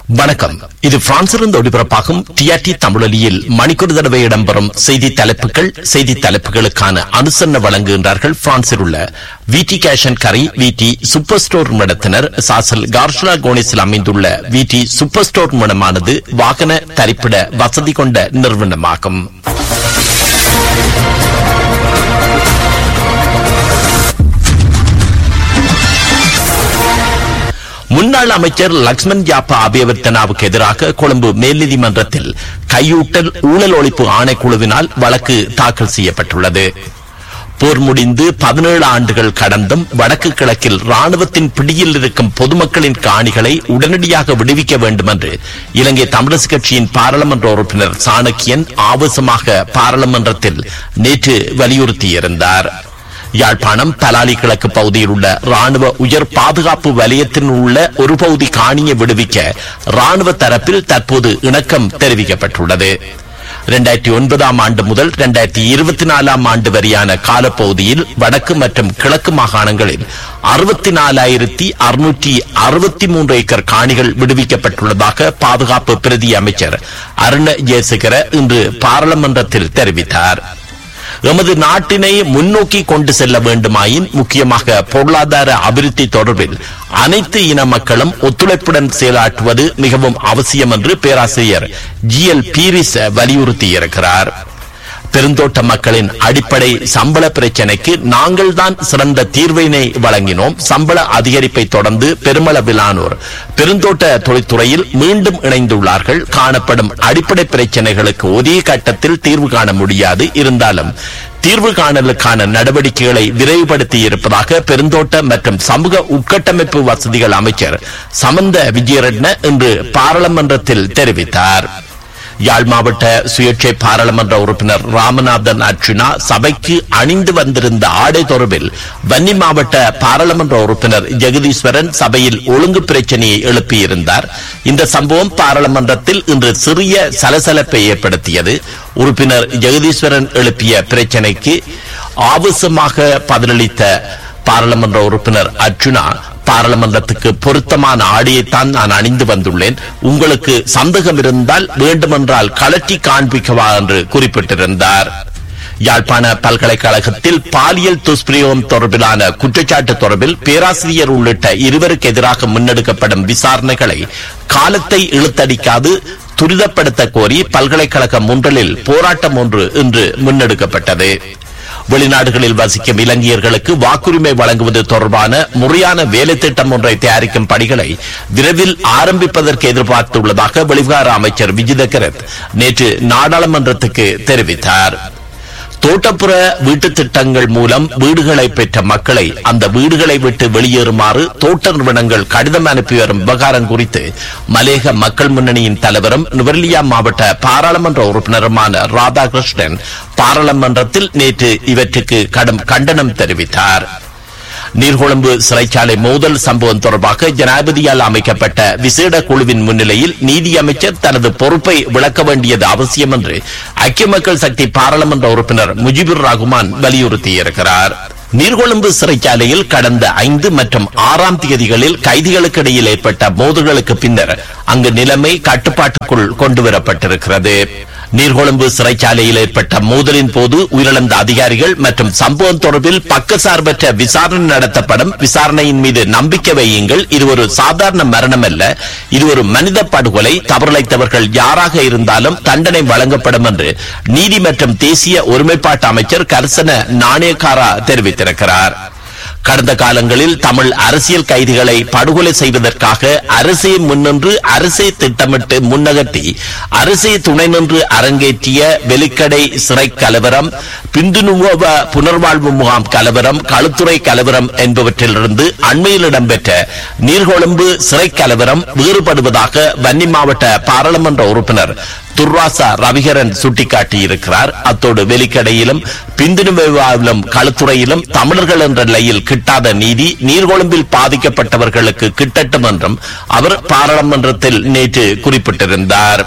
வணக்கம். இது பிரான்சிலிருந்து ஒளிபரப்பாகும் டிஆர்டி தமிழொலியில் மணிக்கூர் தடவை இடம்பெறும் செய்தி தலைப்புகளுக்கான அனுசரணை வழங்குகின்றார்கள். பிரான்சில் உள்ள விடி கேஷ் அண்ட் கரி விடி சூப்பர் ஸ்டோர் நிறுவனத்தினர். சாசல் கார்ஷலா கோனிஸில் அமைந்துள்ள விடி சூப்பர் ஸ்டோர் நிறுவனமானது வாகன தரிப்பிட வசதி கொண்ட நிறுவனமாகும். முன்னாள் அமைச்சர் லக்ஷ்மன் யாப்பா அபேவர்த்தனாவுக்கு எதிராக கொழும்பு மேல் நீதிமன்றத்தில் கையூட்டல் ஊழல் ஒழிப்பு ஆணைக்குழுவினால் வழக்கு தாக்கல் செய்யப்பட்டுள்ளது. போர் முடிந்து 17 ஆண்டுகள் கடந்தும் வடக்கு கிழக்கில் ராணுவத்தின் பிடியில் இருக்கும் பொதுமக்களின் காணிகளை உடனடியாக விடுவிக்க வேண்டும் என்று இலங்கை தமிழரசு கட்சியின் பாராளுமன்ற உறுப்பினர் சாணக்கியன் ஆவேசமாக பாராளுமன்றத்தில் நேற்று வலியுறுத்தியிருந்தார். யாழ்ப்பாணம் பலாலி கிழக்கு பகுதியில் உள்ள ராணுவ உயர் பாதுகாப்பு வலயத்தில் உள்ள ஒரு பகுதி காணியை விடுவிக்க ராணுவ தரப்பில் தற்போது இணக்கம் தெரிவிக்கப்பட்டுள்ளது. 2009 ஆண்டு முதல் 2024 ஆண்டு வரையான காலப்பகுதியில் வடக்கு மற்றும் கிழக்கு மாகாணங்களில் 64,663 ஏக்கர் காணிகள் விடுவிக்கப்பட்டுள்ளதாக பாதுகாப்பு பிரதி அமைச்சர் அருண ஜெயசேகர இன்று பாராளுமன்றத்தில் தெரிவித்தார். எமது நாட்டினை முன்னோக்கி கொண்டு செல்ல வேண்டுமாயின் முக்கியமாக பொருளாதார அபிவிருத்தி தொடர்பில் அனைத்து இன மக்களும் ஒத்துழைப்புடன் செயலாற்றுவது மிகவும் அவசியம் என்று பேராசிரியர் GL பீரிஸ் வலியுறுத்தியிருக்கிறார். பெருந்தோட்ட மக்களின் அடிப்படை சம்பள பிரச்சினைக்கு நாங்கள் தான் சிறந்த தீர்வினை வழங்கினோம். சம்பள அதிகரிப்பை தொடர்ந்து பெருமளவிலானோர் பெருந்தோட்ட தொழில்துறையில் மீண்டும் இணைந்துள்ளார்கள். காணப்படும் அடிப்படை பிரச்சனைகளுக்கு ஒரே கட்டத்தில் தீர்வு காண முடியாது. இருந்தாலும் தீர்வு காணலுக்கான நடவடிக்கைகளை விரைவுபடுத்தி இருப்பதாக பெருந்தோட்ட மற்றும் சமூக உட்கட்டமைப்பு வசதிகள் அமைச்சர் சமந்த விஜயரட்ன இன்று பாராளுமன்றத்தில் தெரிவித்தார். யாழ் மாவட்ட சுயேட்சை பாராளுமன்ற உறுப்பினர் ராமநாதன் அர்ச்சுனா சபைக்கு அணிந்து வந்திருந்த ஆடை தொடர்பில் வன்னி மாவட்ட பாராளுமன்ற உறுப்பினர் ஜெகதீஸ்வரன் சபையில் ஒழுங்கு பிரச்சனையை எழுப்பியிருந்தார். இந்த சம்பவம் பாராளுமன்றத்தில் இன்று சிறிய சலசலப்பை ஏற்படுத்தியது. உறுப்பினர் ஜெகதீஸ்வரன் எழுப்பிய பிரச்சனைக்கு ஆவேசமாக பதிலளித்த பாராளுமன்ற உறுப்பினர் அர்ச்சுனா, பாராளுமன்றத்துக்கு பொருத்தமான ஆடையைத்தான் நான் அணிந்து வந்துள்ளேன். உங்களுக்கு சந்தேகம் இருந்தால் வேண்டுமென்றால் கலட்டி காண்பிக்கவா என்று குறிப்பிட்டிருந்தார். யாழ்ப்பாண பல்கலைக்கழகத்தில் பாலியல் துஷ்பிரயோகம் தொடர்பிலான குற்றச்சாட்டு தொடர்பில் பேராசிரியர் உள்ளிட்ட இருவருக்கு எதிராக முன்னெடுக்கப்படும் விசாரணைகளை காலத்தை இழுத்தடிக்காது துரிதப்படுத்த கோரி பல்கலைக்கழகம் ஒன்றில் போராட்டம் ஒன்று இன்று முன்னெடுக்கப்பட்டது. வெளிநாடுகளில் வசிக்கும் இலங்கையர்களுக்கு வாக்குரிமை வழங்குவது தொடர்பான முறையான வேலை திட்டம் ஒன்றை தயாரிக்கும் பணிகளை விரைவில் ஆரம்பிப்பதற்கு எதிர்பார்த்துள்ளதாக வெளிவிவகார அமைச்சர் விஜித கரத் நேற்று நாடாளுமன்றத்துக்கு தெரிவித்தார். தோட்டப்புற வீட்டு திட்டங்கள் மூலம் வீடுகளை பெற்ற மக்களை அந்த வீடுகளை விட்டு வெளியேறுமாறு தோட்ட நிறுவனங்கள் கடிதம் அனுப்பி வரும் விவகாரம் குறித்து மலேக மக்கள் முன்னணியின் தலைவரும் நுவரெலியா மாவட்ட பாராளுமன்ற உறுப்பினருமான ராதாகிருஷ்ணன் பாராளுமன்றத்தில் நேற்று இவற்றுக்கு கடும் கண்டனம் தெரிவித்தார். நீர்கொழும்பு சிறைச்சாலை மோதல் சம்பவம் தொடர்பாக ஜனாதிபதியால் அமைக்கப்பட்ட விசேட குழுவின் முன்னிலையில் நீதி அமைச்சர் தனது பொறுப்பை விளக்க வேண்டியது அவசியம் என்று ஐக்கிய மக்கள் சக்தி பாராளுமன்ற உறுப்பினர் முஜிபுர் ரஹ்மான் வலியுறுத்தியிருக்கிறார். நீர்கொழும்பு சிறைச்சாலையில் கடந்த 5 மற்றும் 6 தேதிகளில் கைதிகளுக்கு இடையில் ஏற்பட்ட மோதல்களுக்கு பின்னர் அங்கு நிலைமை கட்டுப்பாட்டுக்குள் கொண்டுவரப்பட்டிருக்கிறது. நீர்கொழும்பு சிறைச்சாலையில் ஏற்பட்ட மோதலின் போது உயிரிழந்த அதிகாரிகள் மற்றும் சம்பவம் தொடர்பில் பக்கசார்பற்ற விசாரணை நடத்தப்படும். விசாரணையின் மீது நம்பிக்கை வையுங்கள். இது ஒரு சாதாரண மரணம் அல்ல, இது ஒரு மனித படுகொலை. தவறிழைத்தவர்கள் யாராக இருந்தாலும் தண்டனை வழங்கப்படும் என்று நீதி மற்றும் தேசிய ஒருமைப்பாட்டு அமைச்சர் கர்சன நாணயக்காரா தெரிவித்திருக்கிறார். கடந்த காலங்களில் தமிழ் அரசியல் கைதிகளை படுகொலை செய்வதற்காக அரசே முன்னின்று அரசே திட்டமிட்டு முன்னகர்த்தி அரசே துணை நின்று அரங்கேற்றிய வெலிக்கடை சிறை கலவரம், பிந்துனுவ புனர்வாழ்வு முகாம் கலவரம், களுத்துறை கலவரம் என்பவற்றிலிருந்து அண்மையில் இடம்பெற்ற நீர்கொழும்பு சிறை கலவரம் வேறுபடுவதாக வன்னி மாவட்ட பாராளுமன்ற உறுப்பினர் துர்ராசா ரவிகரன் சுட்டிக்காட்டியிருக்கிறார். அத்தோடு வெலிக்கடையிலும் பிந்துனுவாவிலும் களுத்துறையிலும் தமிழர்கள் என்ற நிலையில் கிட்டாத நீதி நீர்கொழும்பில் பாதிக்கப்பட்டவர்களுக்கு கிட்டட்டும் என்றும் அவர் பாராளுமன்றத்தில் நேற்று குறிப்பிட்டிருந்தார்.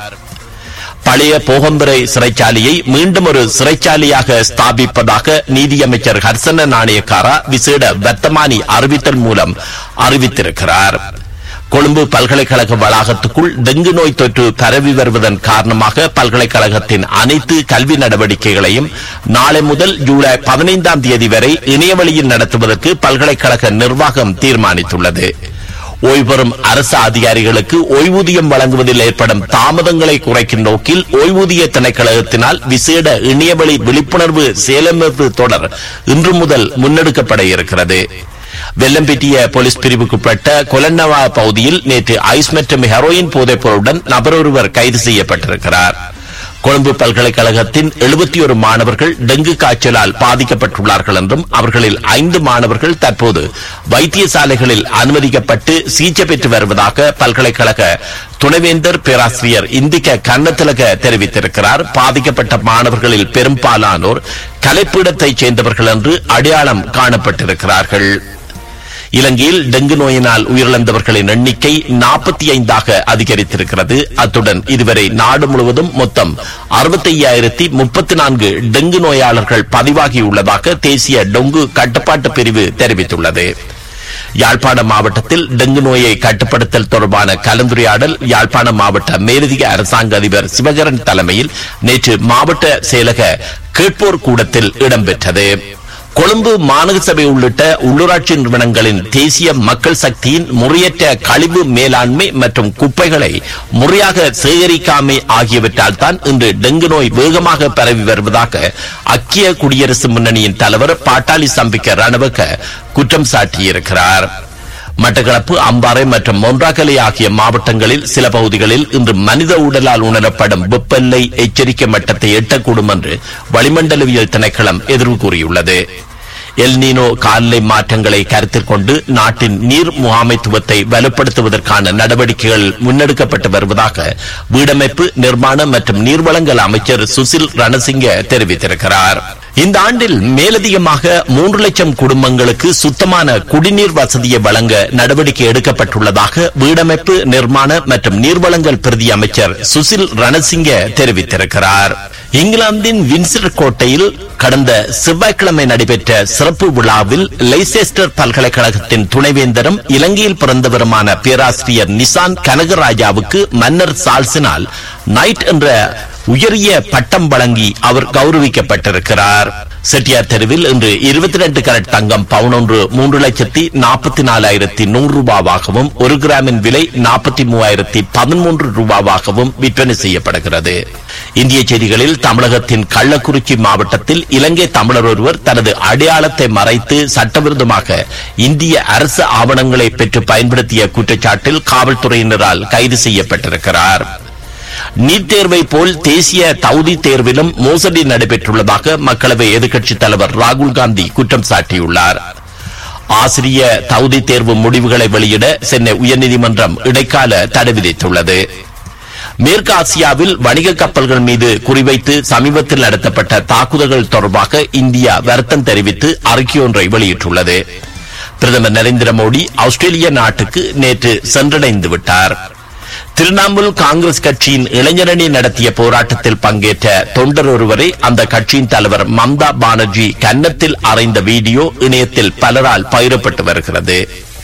பழைய போகம்பரை சிறைச்சாலையை மீண்டும் ஒரு சிறைச்சாலையாக ஸ்தாபிப்பதாக நீதியமைச்சர் ஹர்சன நாணயக்காரா விசேட வர்த்தமானி அறிவித்தல் மூலம் அறிவித்திருக்கிறார். கொழும்பு பல்கலைக்கழக வளாகத்துக்குள் டெங்கு நோய் தொற்று பரவி வருவதன் காரணமாக பல்கலைக்கழகத்தின் அனைத்து கல்வி நடவடிக்கைகளையும் நாளை முதல் ஜூலை 15ஆம் தேதி வரை இணையவழியில் நடத்துவதற்கு பல்கலைக்கழக நிர்வாகம் தீர்மானித்துள்ளது. ஓய்வு பெறும் அரசு அதிகாரிகளுக்கு ஓய்வூதியம் வழங்குவதில் ஏற்படும் தாமதங்களை குறைக்கும் நோக்கில் ஓய்வூதிய திணைக்களத்தினால் விசேட இணையவழி விழிப்புணர்வு செயலமைப்பு தொடர் இன்று முதல் முன்னெடுக்கப்பட இருக்கிறது. வெள்ளம்பிட்டிய போலீஸ் பிரிவுக்குட்பட்ட கொலன்னவா பகுதியில் நேற்று ஐஸ் மற்றும் ஹெரோயின் போதைப் பொருளுடன் நபர் ஒருவர் கைது செய்யப்பட்டிருக்கிறார். கொழும்பு பல்கலைக்கழகத்தின் 71 மாணவர்கள் டெங்கு காய்ச்சலால் பாதிக்கப்பட்டுள்ளார்கள் என்றும் அவர்களில் 5 மாணவர்கள் தற்போது வைத்தியசாலைகளில் அனுமதிக்கப்பட்டு சிகிச்சை பெற்று வருவதாக பல்கலைக்கழக துணைவேந்தர் பேராசிரியர் இந்திக கண்ணத்திலக தெரிவித்திருக்கிறார். பாதிக்கப்பட்ட மாணவர்களில் பெரும்பாலானோர் கலைப்பீடத்தைச் சேர்ந்தவர்கள் என்று அடையாளம் காணப்பட்டிருக்கிறார்கள். இலங்கையில் டெங்கு நோயினால் உயிரிழந்தவர்களின் எண்ணிக்கை 45ஆக அதிகரித்திருக்கிறது. அத்துடன் இதுவரை நாடு முழுவதும் மொத்தம் 65,034 டெங்கு நோயாளர்கள் பதிவாகியுள்ளதாக தேசிய டெங்கு கட்டுப்பாட்டு பிரிவு தெரிவித்துள்ளது. யாழ்ப்பாணம் மாவட்டத்தில் டெங்கு நோயை கட்டுப்படுத்தல் தொடர்பான கலந்துரையாடல் யாழ்ப்பாணம் மாவட்ட மேலதிக அரசாங்க அதிபர் சிவகரன் தலைமையில் நேற்று மாவட்ட செயலக கேட்போர் கூடத்தில் இடம்பெற்றது. கொழும்பு மாநகர சபை உள்ளிட்ட உள்ளூராட்சி நிறுவனங்களின் தேசிய மக்கள் சக்தியின் முறையற்ற கழிவு மேலாண்மை மற்றும் குப்பைகளை முறையாக சேகரிக்காமை ஆகியவற்றால் தான் இன்று டெங்கு நோய் வேகமாக பரவி வருவதாக ஐக்கிய குடியரசு முன்னணியின் தலைவர் பாட்டாளி சம்பிக்க ரணவக்க குற்றம் சாட்டியிருக்கிறார். மட்டக்களப்பு, அம்பாறை மற்றும் மொன்றாகலை ஆகிய மாவட்டங்களில் சில பகுதிகளில் இன்று மனித உடலால் உணரப்படும் வெப்பநிலை எச்சரிக்கை மட்டத்தை எட்டக்கூடும் என்று வளிமண்டலவியல் திணைக்களம் எதிர்வு கூறியுள்ளது. எல்னினோ காலநிலை மாற்றங்களை கருத்தில் கொண்டு நாட்டின் நீர் முகாமைத்துவத்தை வலுப்படுத்துவதற்கான நடவடிக்கைகள் முன்னெடுக்கப்பட்டு வருவதாக வீடமைப்பு, நிர்மாண மற்றும் நீர்வளங்கள் அமைச்சர் சுசில் ரணசிங்க தெரிவித்திருக்கிறார். இந்த ஆண்டில் மேலதிகமாக 3 லட்சம் குடும்பங்களுக்கு சுத்தமான குடிநீர் வசதியை வழங்க நடவடிக்கை எடுக்கப்பட்டுள்ளதாக வீடமைப்பு, நிர்மாண மற்றும் நீர்வளங்கள் பிரதி அமைச்சர் சுசில் ரணசிங்க தெரிவித்திருக்கிறார். இங்கிலாந்தின் வின்சர் கோட்டையில் கடந்த செவ்வாய்க்கிழமை நடைபெற்ற சிறப்பு விழாவில் லைசெஸ்டர் பல்கலைக்கழகத்தின் துணைவேந்தரும் இலங்கையில் பிறந்தவருமான பேராசிரியர் நிசான் கனகராஜாவுக்கு மன்னர் சார்ல்ஸினால் நைட் என்ற உயரிய பட்டம் வழங்கி அவர் கௌரவிக்கப்பட்டிருக்கிறார். செட்டியார் தெருவில் இன்று 22 கரட் தங்கம் பவுன் ஒன்று 3,44,100 ரூபாவாகவும் 1 கிராமின் விலை 43,013 ரூபாவாகவும் விற்பனை செய்யப்படுகிறது. இந்திய செய்திகளில் தமிழகத்தின் கள்ளக்குறிச்சி மாவட்டத்தில் இலங்கை தமிழர் ஒருவர் தனது அடையாளத்தை மறைத்து சட்டவிரோதமாக இந்திய அரசு ஆவணங்களை பெற்று பயன்படுத்திய குற்றச்சாட்டில் காவல்துறையினரால் கைது செய்யப்பட்டிருக்கிறார். நீட் தேர்வை போல் தேசிய தகுதி தேர்விலும் மோசடி நடைபெற்றுள்ளதாக மக்களவை எதிர்க்கட்சித் தலைவர் ராகுல் காந்தி குற்றம் சாட்டியுள்ளார். ஆசிரிய தகுதி தேர்வு முடிவுகளை வெளியிட சென்னை உயர்நீதிமன்றம் இடைக்கால தடை விதித்துள்ளது. மேற்கு ஆசியாவில் வணிக கப்பல்கள் மீது குறிவைத்து சமீபத்தில் நடத்தப்பட்ட தாக்குதல்கள் தொடர்பாக இந்தியா வருத்தம் தெரிவித்து அறிக்கை ஒன்றை வெளியிட்டுள்ளது. பிரதமர் நரேந்திர மோடி ஆஸ்திரேலிய நாட்டுக்கு நேற்று சென்றடைந்து விட்டார். திரிணாமுல் காங்கிரஸ் கட்சியின் இளைஞரணி நடத்திய போராட்டத்தில் பங்கேற்ற தொண்டர் ஒருவரை அந்த கட்சியின் தலைவர் மம்தா பானர்ஜி கன்னத்தில் அறைந்த வீடியோ இணையத்தில் பலரால் பகிரப்பட்டு வருகிறது.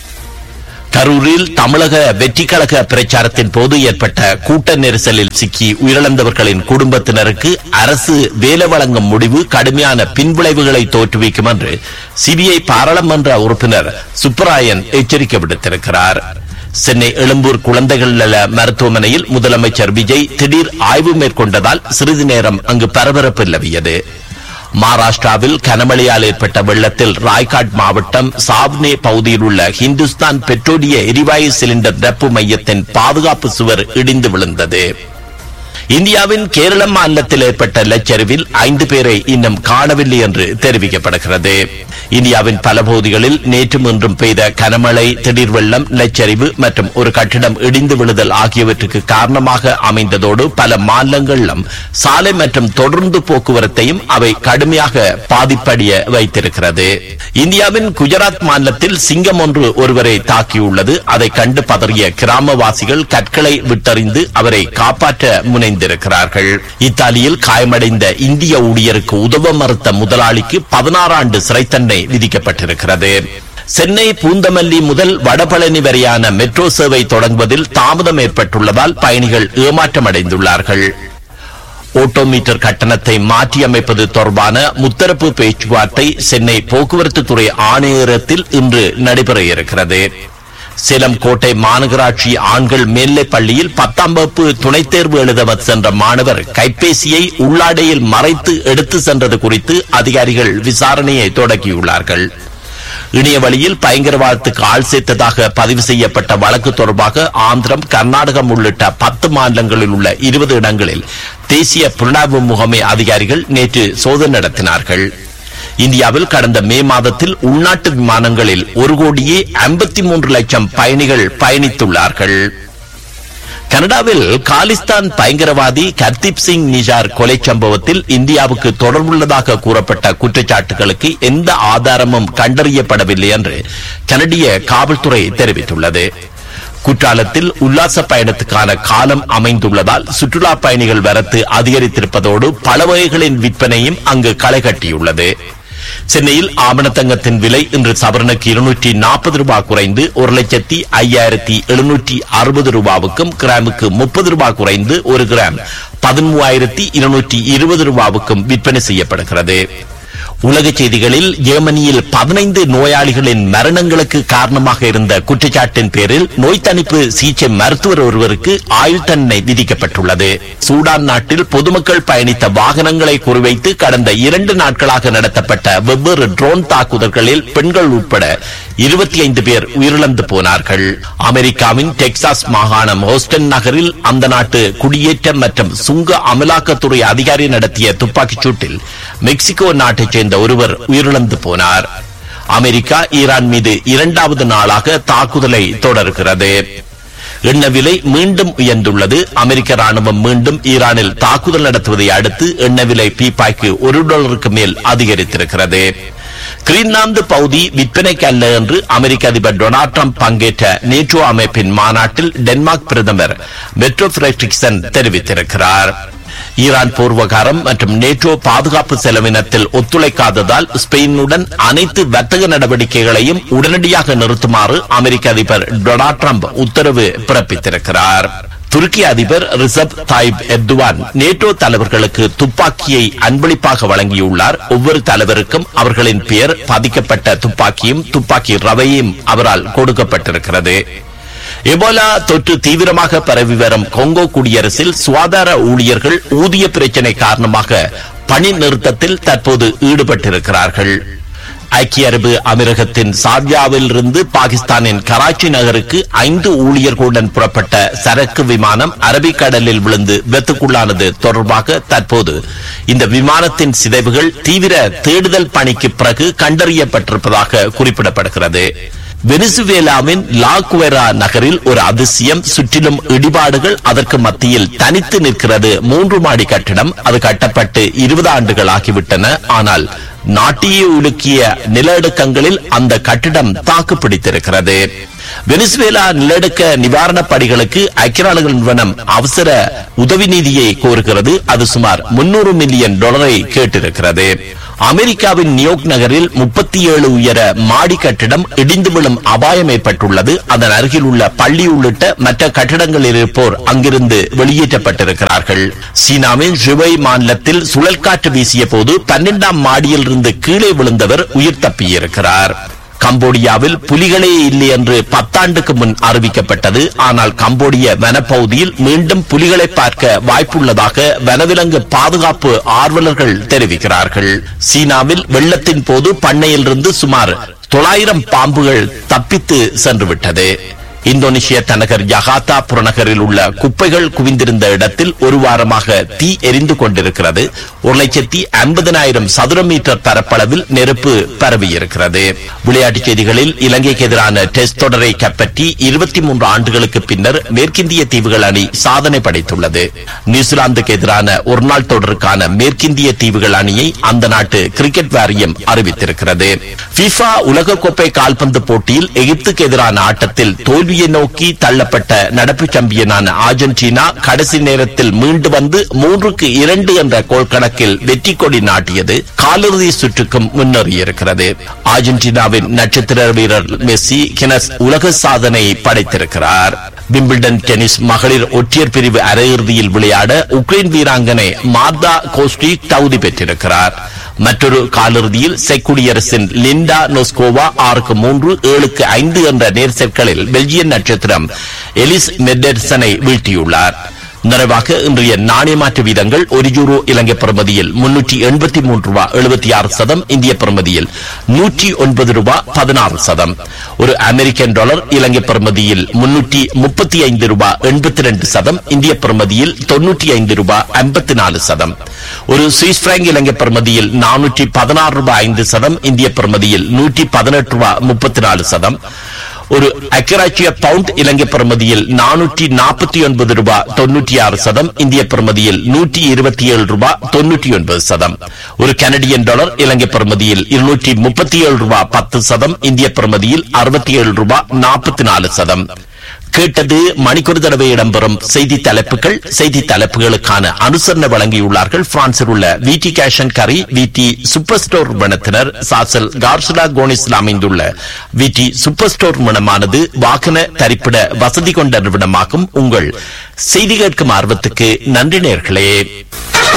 கரூரில் தமிழக வெற்றிக் கழக பிரச்சாரத்தின் போது ஏற்பட்ட கூட்ட நெரிசலில் சிக்கி உயிரிழந்தவர்களின் குடும்பத்தினருக்கு அரசு வேலை வழங்கும் முடிவு கடுமையான பின்விளைவுகளை தோற்றுவிக்கும் என்று சிபிஐ பாராளுமன்ற உறுப்பினர் சுப்பராயன் எச்சரிக்கை விடுத்திருக்கிறார். சென்னை எழும்பூர் குழந்தைகள் நல மருத்துவமனையில் முதலமைச்சர் விஜய் திடீர் ஆய்வு மேற்கொண்டதால் சிறிது நேரம் அங்கு பரபரப்பு நிலவியது. மகாராஷ்டிராவில் கனமழையால் ஏற்பட்ட வெள்ளத்தில் ராய்காட் மாவட்டம் சாவ்னே பகுதியில் உள்ள ஹிந்துஸ்தான் பெட்ரோலிய எரிவாயு சிலிண்டர் டெப்போ மையத்தின் பாதுகாப்பு சுவர் இடிந்து விழுந்தது. இந்தியாவின் கேரள மாநிலத்தில் ஏற்பட்ட நிலச்சரிவில் 5 பேரை இன்னும் காணவில்லை என்று தெரிவிக்கப்படுகிறது. இந்தியாவின் பல பகுதிகளில் நேற்றும் இன்றும் பெய்த கனமழை, திடீர் வெள்ளம், நிலச்சரிவு மற்றும் ஒரு கட்டிடம் இடிந்து விழுதல் ஆகியவற்றுக்கு காரணமாக அமைந்ததோடு பல மாநிலங்களிலும் சாலை மற்றும் தொடர்ந்து போக்குவரத்தையும் அவை கடுமையாக பாதிப்படைய வைத்திருக்கிறது. இந்தியாவின் குஜராத் மாநிலத்தில் சிங்கம் ஒருவரை தாக்கியுள்ளது. அதை கண்டு பதறிய கிராமவாசிகள் கற்களை விட்டறிந்து அவரை காப்பாற்ற முனைந்திருக்கிறார்கள். இத்தாலியில் காயமடைந்த இந்திய ஊழியருக்கு உதவ மறுத்த முதலாளிக்கு 16 ஆண்டு சிறை தண்டனை விதிக்கப்பட்டிருக்கிறது. சென்னை பூந்தமல்லி முதல் வடபழனி வரையான மெட்ரோ சேவை தொடங்குவதில் தாமதம் ஏற்பட்டுள்ளதால் பயணிகள் ஏமாற்றமடைந்துள்ளார்கள். ஓட்டோமீட்டர் கட்டணத்தை மாற்றியமைப்பது தொடர்பான முத்தரப்பு பேச்சுவார்த்தை சென்னை போக்குவரத்து துறை ஆணையரகத்தில் இன்று நடைபெற இருக்கிறது. சேலம் கோட்டை மாநகராட்சி ஆண்கள் மேல்நிலைப் பள்ளியில் 10ஆம் வகுப்பு துணைத் தேர்வு எழுத சென்ற மாணவர் கைபேசியை உள்ளாடையில் மறைத்து எடுத்து சென்றது குறித்து அதிகாரிகள் விசாரணையை தொடங்கியுள்ளார்கள். இணைய வழியில் பயங்கரவாதத்துக்கு ஆள் சேர்த்ததாக பதிவு செய்யப்பட்ட வழக்கு தொடர்பாக ஆந்திரம், கர்நாடகம் உள்ளிட்ட 10 மாநிலங்களில் உள்ள 20 இடங்களில் தேசிய புலனாய்வு முகமை அதிகாரிகள் நேற்று சோதனை நடத்தினார்கள். இந்தியாவில் கடந்த மே மாதத்தில் உள்நாட்டு விமானங்களில் 1,53,00,000 பயணிகள் பயணித்துள்ளார்கள். கனடாவில் காலிஸ்தான் பயங்கரவாதி ஹர்தீப் சிங் நிஜார் கொலை சம்பவத்தில் இந்தியாவுக்கு தொடர்புள்ளதாக கூறப்பட்ட குற்றச்சாட்டுகளுக்கு எந்த ஆதாரமும் கண்டறியப்படவில்லை என்று கனடிய காவல்துறை தெரிவித்துள்ளது. குற்றாலத்தில் உல்லாச பயணத்துக்கான காலம் அமைந்துள்ளதால் சுற்றுலா பயணிகள் வரத்து அதிகரித்திருப்பதோடு பல வகைகளின் விற்பனையும் அங்கு களை கட்டியுள்ளது. சென்னையில் ஆவணத்தங்கத்தின் விலை இன்று சவரனுக்கு 240 ரூபாய் குறைந்து 1,05,760 ரூபாவுக்கும், கிராமுக்கு 30 ரூபாய் குறைந்து 1 கிராம் 13,220 ரூபாவுக்கும் விற்பனை செய்யப்படுகிறது. உலக செய்திகளில் ஜெர்மனியில் 15 நோயாளிகளின் மரணங்களுக்கு காரணமாக இருந்த குற்றச்சாட்டின் பேரில் நோய் தணிப்பு சிகிச்சை மருத்துவர் ஒருவருக்கு ஆயுள் தண்டனை விதிக்கப்பட்டுள்ளது. சூடான் நாட்டில் பொதுமக்கள் பயணித்த வாகனங்களை குறிவைத்து கடந்த 2 நாட்களாக நடத்தப்பட்ட வெவ்வேறு ட்ரோன் தாக்குதல்களில் பெண்கள் உட்பட 25 பேர் உயிரிழந்து போனார்கள். அமெரிக்காவின் டெக்சாஸ் மாகாணம் ஹோஸ்டன் நகரில் அந்த நாட்டு குடியேற்றம் மற்றும் சுங்க அமலாக்கத்துறை அதிகாரி நடத்திய துப்பாக்கிச் சூட்டில் மெக்சிகோ நாட்டைச் சேர்ந்த ஒருவர் உயிரிழந்து போனார். அமெரிக்கா ஈரான் மீது 2வது நாளாக தாக்குதலை தொடர்கிறது. எண்ணெய் விலை மீண்டும் உயர்ந்துள்ளது. அமெரிக்க ராணுவம் மீண்டும் ஈரானில் தாக்குதல் நடத்துவதை அடுத்து எண்ணெய் விலை பீப்பாய்க்கு $1 மேல் அதிகரித்திருக்கிறது. கிரீன்லாந்து பகுதி விற்பனைக்கு அல்ல என்று அமெரிக்க அதிபர் டொனால்ட் ட்ரம்ப் பங்கேற்ற நேட்டோ அமைப்பின் மாநாட்டில் டென்மார்க் பிரதமர் மெட்ரோ ஃபிரெட்ரிக்சன் தெரிவித்திருக்கிறார். ஈரான் போர்வகாரம் மற்றும் நேட்டோ பாதுகாப்பு செலவினத்தில் ஒத்துழைக்காததால் ஸ்பெயினுடன் அனைத்து வர்த்தக நடவடிக்கைகளையும் உடனடியாக நிறுத்துமாறு அமெரிக்க அதிபர் டொனால்ட் ட்ரம்ப் உத்தரவு பிறப்பித்திருக்கிறார். துருக்கி அதிபர் ரிசப் தாயிப் எர்துவான் நேட்டோ தலைவர்களுக்கு துப்பாக்கியை அன்பளிப்பாக வழங்கியுள்ளார். ஒவ்வொரு தலைவருக்கும் அவர்களின் பெயர் பதிக்கப்பட்ட துப்பாக்கியும் துப்பாக்கி ரவையும் அவரால் கொடுக்கப்பட்டிருக்கிறது. எபோலா தொற்று தீவிரமாக பரவி வரும் கொங்கோ குடியரசில் சுகாதார ஊழியர்கள் ஊதிய பிரச்சினை காரணமாக பணி நிறுத்தத்தில் தற்போது ஈடுபட்டிருக்கிறார்கள். ஐக்கிய அரபு அமீரகத்தின் சார்ஜாவில் இருந்து பாகிஸ்தானின் கராச்சி நகருக்கு 5 ஊழியர்களுடன் புறப்பட்ட சரக்கு விமானம் அரபிக்கடலில் விழுந்து விபத்துக்குள்ளானது தொடர்பாக தற்போது இந்த விமானத்தின் சிதைவுகள் தீவிர தேடுதல் பணிக்கு பிறகு கண்டறியப்பட்டிருப்பதாக குறிப்பிடப்படுகிறது. வெனிசுவேலாவின் லாகுவேரா நகரில் ஒரு அதிசயம், சுற்றிலும் இடிபாடுகள், அதற்கு மத்தியில் தனித்து நிற்கிறது 3 மாடி கட்டிடம். அது கட்டப்பட்டு 20 ஆண்டுகள் ஆகிவிட்டன. ஆனால் நாட்டியே உலுக்கிய நிலநடுக்கங்களில் அந்த கட்டிடம் தாக்குப்பிடித்திருக்கிறது. வெனிசுவேலா நிலநடுக்க நிவாரணப் பணிகளுக்கு ஐக்கிய நாடுகள் நிறுவனம் அவசர உதவி நிதியை கோருகிறது. அது சுமார் $300 மில்லியன் கேட்டிருக்கிறது. அமெரிக்காவின் நியூயார்க் நகரில் 37 உயர மாடி கட்டிடம் இடிந்து விழும் அபாயம் ஏற்பட்டுள்ளது. அதன் அருகில் உள்ள பள்ளி உள்ளிட்ட மற்ற கட்டிடங்களில் இருப்போர் அங்கிருந்து வெளியேற்றப்பட்டிருக்கிறார்கள். சீனாவின் ஷுவை மாநிலத்தில் சுழல் காற்று வீசிய போது 12ஆம் மாடியில் இருந்து கீழே விழுந்தவர் உயிர் தப்பியிருக்கிறார். கம்போடியாவில் புலிகளே இல்லை என்று 10 ஆண்டுக்கு முன் அறிவிக்கப்பட்டது. ஆனால் கம்போடிய வனப்பகுதியில் மீண்டும் புலிகளை பார்க்க வாய்ப்புள்ளதாக வனவிலங்கு பாதுகாப்பு ஆர்வலர்கள் தெரிவிக்கிறார்கள். சீனாவில் வெள்ளத்தின் போது பண்ணையிலிருந்து சுமார் 900 பாம்புகள் தப்பித்து சென்றுவிட்டது. இந்தோனேஷிய தலைநகர் ஜகார்த்தா புறநகரில் உள்ள குப்பைகள் குவிந்திருந்த இடத்தில் ஒரு வாரமாக தீ எரிந்து கொண்டிருக்கிறது. 1,50,000 சதுர மீட்டர் பரப்பளவில் நெருப்பு பரவியிருக்கிறது. விளையாட்டுச் செய்திகளில் இலங்கைக்கு எதிரான டெஸ்ட் தொடரை கைப்பற்றி 23 ஆண்டுகளுக்கு பின்னர் மேற்கிந்திய தீவுகள் அணி சாதனை படைத்துள்ளது. நியூசிலாந்துக்கு எதிரான ஒருநாள் தொடருக்கான மேற்கிந்திய தீவுகள் அணியை அந்த நாட்டு கிரிக்கெட் வாரியம் அறிவித்திருக்கிறது. FIFA உலகக்கோப்பை கால்பந்து போட்டியில் எகிப்துக்கு எதிரான ஆட்டத்தில் தோல்வியை நோக்கி தள்ளப்பட்ட நடப்பு சாம்பியனான அர்ஜென்டினா கடைசி நேரத்தில் மீண்டு வந்து 3-2 என்ற கோல் கணக்கில் பள்ளத்தாக்கில் வெற்றி கொடி நாட்டியது காலிறுதி சுற்றுக்கும் முன்னேறியிருக்கிறது. அர்ஜென்டினாவின் நட்சத்திர வீரர் மெஸ்ஸி கினஸ் உலக சாதனை படைத்திருக்கிறார். விம்பிள்டன் டென்னிஸ் மகளிர் ஒற்றையர் பிரிவு அரையிறுதியில் விளையாட உக்ரைன் வீராங்கனை மார்தா கோஸ்டிக் தகுதி பெற்றிருக்கிறார். மற்றொரு காலிறுதியில் செக் குடியரசின் லிண்டா நோஸ்கோவா 6-3, 7-5 என்ற நேர் செட்களில் பெல்ஜியன் நட்சத்திரம் எலிஸ் மெடெர்சனை வீழ்த்தியுள்ளார். நிறைவாக இன்றைய நாணய மாற்று வீதங்கள்: ஒரு யூரோ இலங்கை பிரமதியில் 383 ரூபாய் 76 சதம், இந்திய பிரமதியில் 109 ரூபாய் 16 சதம். ஒரு அமெரிக்கன் டாலர் இலங்கை பிரமதியில் 335 ரூபாய் 82 சதம், இந்திய பிரமதியில் 95 ரூபாய் 54 சதம். ஒரு சுவிஸ் பிராங்க் இலங்கை பிரமதியில் 416 ரூபாய் 5 சதம், இந்திய பிரமதியில் 118 ரூபாய் 34 சதம். ஒரு அக்கராச்சிய பவுண்ட் இலங்கை பிரமதியில் 449 ரூபாய் 96 சதம், இந்திய பிரமதியில் 127 ரூபாய் 99 சதம். ஒரு கனடியன் டாலர் இலங்கை பிரமதியில் 237 ரூபாய் 10 சதம், இந்திய பிரமதியில் 67 ரூபாய் 44 சதம். கேட்டது மணிக்கொரு தடவை இடம்பெறும் செய்தி தலைப்புகள். செய்தி தலைப்புகளுக்கான அனுசரணை வழங்கியுள்ளார்கள் பிரான்சில் உள்ள விடி கேஷ் அண்ட் கரி விடி சூப்பர் ஸ்டோர் நிறுவனத்தினர். சாசல் கார்சுலா கோனிஸில் அமைந்துள்ள விடி சூப்பர் ஸ்டோர் நிறுவனமானது வாகன தரிப்பிட வசதி கொண்ட நிறுவனமாகும். உங்கள் செய்தி கேட்கும் ஆர்வத்துக்கு நன்றி நேயர்களே.